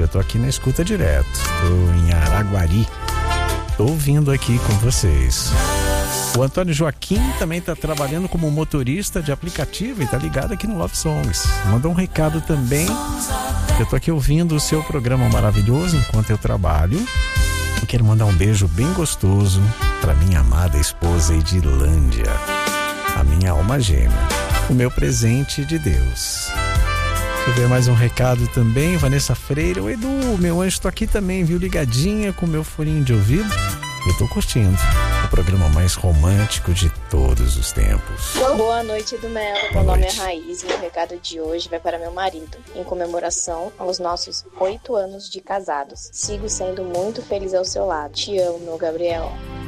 Eu tô aqui na escuta direto. Tô em Araguari. Tô ouvindo aqui com vocês. O Antônio Joaquim também está trabalhando como motorista de aplicativo e tá ligado aqui no Love Songs. Mandou um recado também. Eu tô aqui ouvindo o seu programa maravilhoso enquanto eu trabalho. Eu quero mandar um beijo bem gostoso para minha amada esposa Edilândia, a minha alma gêmea, o meu presente de Deus. Deixa eu ver mais um recado também. Vanessa Freire. O Edu, meu anjo, tô aqui também, viu? Ligadinha com o meu foninho de ouvido. Eu tô curtindo o programa mais romântico de todos os tempos. Boa noite, Edu Melo. Meu nome é Raiz e o recado de hoje vai para meu marido, em comemoração aos nossos 8 anos de casados. Sigo sendo muito feliz ao seu lado. Te amo, meu Gabriel.